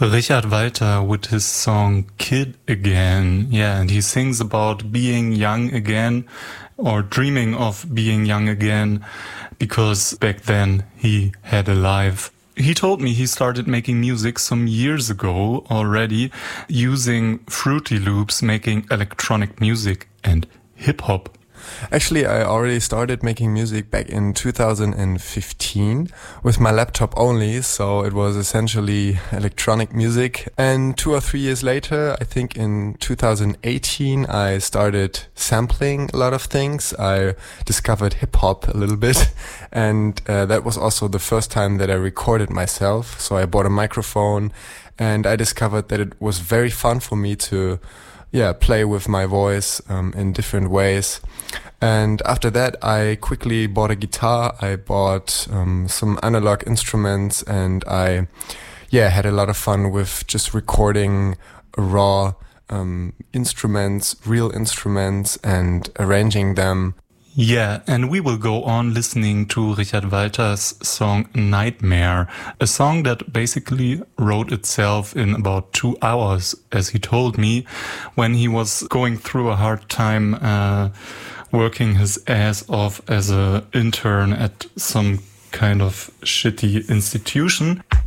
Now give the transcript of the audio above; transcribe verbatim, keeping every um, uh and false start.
Richard Walter with his song Kid Again. Yeah, and he sings about being young again or dreaming of being young again because back then he had a life. He told me he started making music some years ago already using Fruity Loops, making electronic music and hip-hop. Actually, I already started making music back in two thousand fifteen with my laptop only, so it was essentially electronic music. And two or three years later, I think in two thousand eighteen, I started sampling a lot of things. I discovered hip-hop a little bit, and uh, that was also the first time that I recorded myself. So I bought a microphone, and I discovered that it was very fun for me to yeah, play with my voice um, in different ways. And after that, I quickly bought a guitar. I bought um, some analog instruments, and I, yeah, had a lot of fun with just recording raw um, instruments, real instruments, and arranging them. Yeah, and we will go on listening to Richard Walter's song Nightmare, a song that basically wrote itself in about two hours, as he told me, when he was going through a hard time uh, working his ass off as an intern at some kind of shitty institution.